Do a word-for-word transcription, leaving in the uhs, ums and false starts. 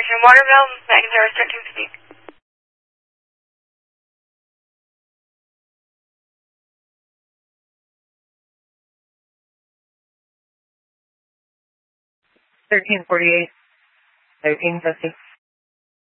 Washington Waterville, nine zero thirteen speak. thirteen forty-eight, thirteen fifty.